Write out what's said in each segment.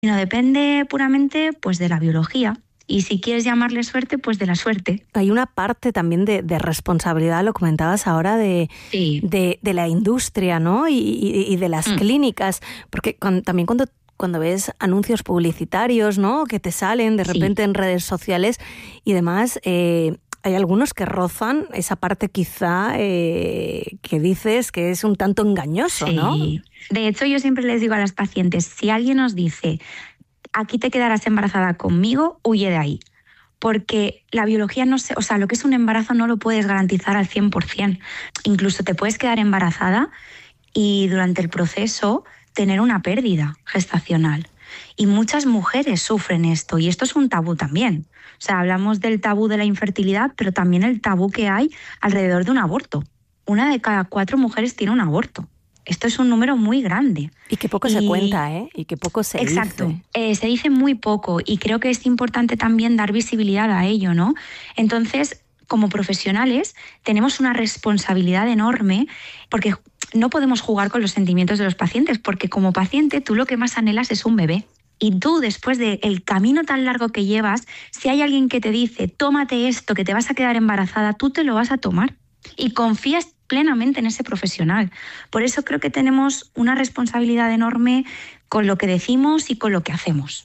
sino depende puramente pues de la biología. Y si quieres llamarle suerte, pues de la suerte. Hay una parte también de responsabilidad, lo comentabas ahora, de la industria, ¿no? Y de las clínicas, porque también cuando ves anuncios publicitarios, ¿no?, que te salen de repente en redes sociales y demás, hay algunos que rozan esa parte quizá que dices que es un tanto engañoso, ¿no? De hecho, yo siempre les digo a las pacientes, si alguien os dice, aquí te quedarás embarazada conmigo, huye de ahí. Porque la biología lo que es un embarazo no lo puedes garantizar al 100%. Incluso te puedes quedar embarazada y durante el proceso tener una pérdida gestacional. Y muchas mujeres sufren esto, y esto es un tabú también. O sea, hablamos del tabú de la infertilidad, pero también el tabú que hay alrededor de un aborto. 1 de cada 4 mujeres tiene un aborto. Esto es un número muy grande. Y que poco se cuenta, ¿eh? Y que poco se dice. Exacto. Se dice muy poco, y creo que es importante también dar visibilidad a ello, ¿no? Entonces, como profesionales, tenemos una responsabilidad enorme, porque no podemos jugar con los sentimientos de los pacientes, porque como paciente tú lo que más anhelas es un bebé. Y tú, después del camino tan largo que llevas, si hay alguien que te dice, tómate esto, que te vas a quedar embarazada, tú te lo vas a tomar. Y confías plenamente en ese profesional. Por eso creo que tenemos una responsabilidad enorme con lo que decimos y con lo que hacemos.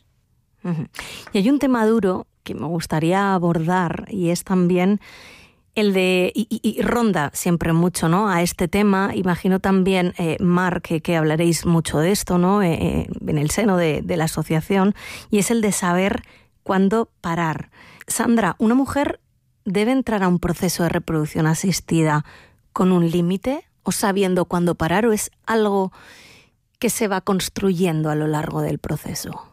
Y hay un tema duro que me gustaría abordar, y es también el de, y ronda siempre mucho, ¿no?, a este tema. Imagino también, Mar, que hablaréis mucho de esto, ¿no?, en el seno de la asociación, y es el de saber cuándo parar. Sandra, ¿una mujer debe entrar a un proceso de reproducción asistida con un límite o sabiendo cuándo parar, o es algo que se va construyendo a lo largo del proceso?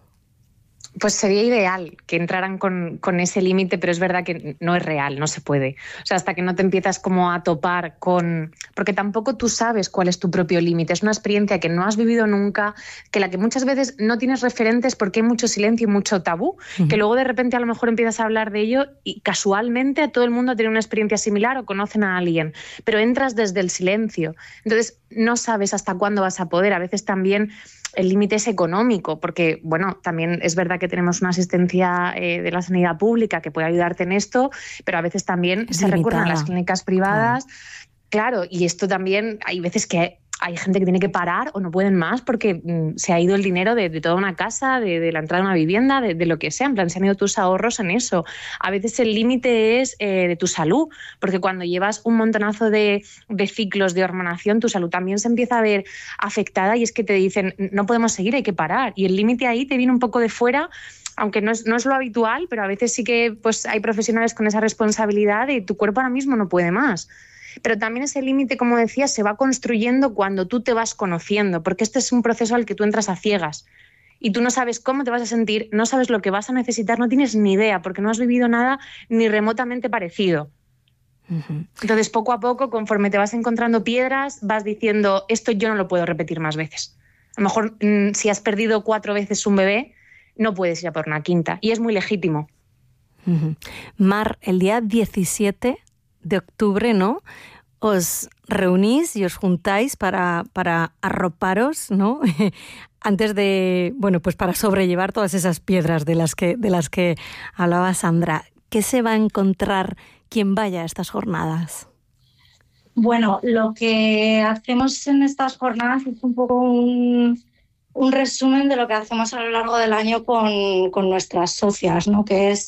Pues sería ideal que entraran con ese límite, pero es verdad que no es real, no se puede. O sea, hasta que no te empiezas como a topar con... Porque tampoco tú sabes cuál es tu propio límite. Es una experiencia que no has vivido nunca, que la que muchas veces no tienes referentes porque hay mucho silencio y mucho tabú, que luego de repente a lo mejor empiezas a hablar de ello y casualmente a todo el mundo ha tenido una experiencia similar o conocen a alguien, pero entras desde el silencio. Entonces no sabes hasta cuándo vas a poder. A veces también el límite es económico, porque bueno, también es verdad que tenemos una asistencia de la sanidad pública que puede ayudarte en esto, pero a veces también se recurren a las clínicas privadas. Claro, y esto también hay veces que hay gente que tiene que parar o no pueden más porque se ha ido el dinero de toda una casa, de la entrada de una vivienda, de lo que sea. En plan, se han ido tus ahorros en eso. A veces el límite es de tu salud, porque cuando llevas un montonazo de ciclos de hormonación, tu salud también se empieza a ver afectada, y es que te dicen, no podemos seguir, hay que parar. Y el límite ahí te viene un poco de fuera, aunque no es lo habitual, pero a veces sí que pues, hay profesionales con esa responsabilidad de tu cuerpo ahora mismo no puede más. Pero también ese límite, como decía, se va construyendo cuando tú te vas conociendo, porque este es un proceso al que tú entras a ciegas y tú no sabes cómo te vas a sentir, no sabes lo que vas a necesitar, no tienes ni idea, porque no has vivido nada ni remotamente parecido. Entonces, poco a poco, conforme te vas encontrando piedras, vas diciendo, esto yo no lo puedo repetir más veces. A lo mejor, si has perdido 4 veces un bebé, no puedes ir a por una quinta, y es muy legítimo. Mar, el día 17 de octubre, ¿no?, os reunís y os juntáis para arroparos, ¿no?, antes de, bueno, pues para sobrellevar todas esas piedras de las que hablaba Sandra. ¿Qué se va a encontrar quien vaya a estas jornadas? Bueno, lo que hacemos en estas jornadas es un poco un resumen de lo que hacemos a lo largo del año con nuestras socias, ¿no?, que es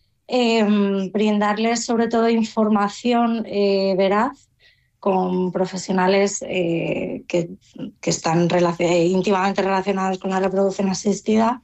brindarles sobre todo información veraz con profesionales que están íntimamente relacionados con la reproducción asistida,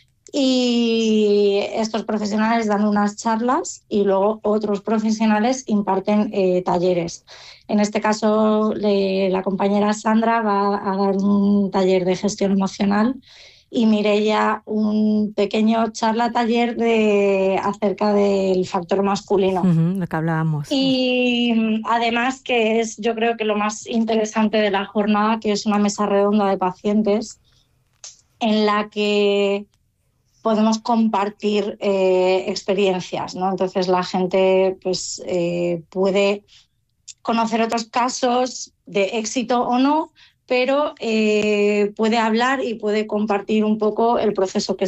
y estos profesionales dan unas charlas y luego otros profesionales imparten talleres. En este caso, la compañera Sandra va a dar un taller de gestión emocional y Mireia un pequeño taller acerca del factor masculino. Lo que hablábamos. Y además, que es yo creo que lo más interesante de la jornada, que es una mesa redonda de pacientes en la que podemos compartir experiencias, ¿no? Entonces la gente pues, puede conocer otros casos de éxito o no, pero puede hablar y puede compartir un poco el proceso que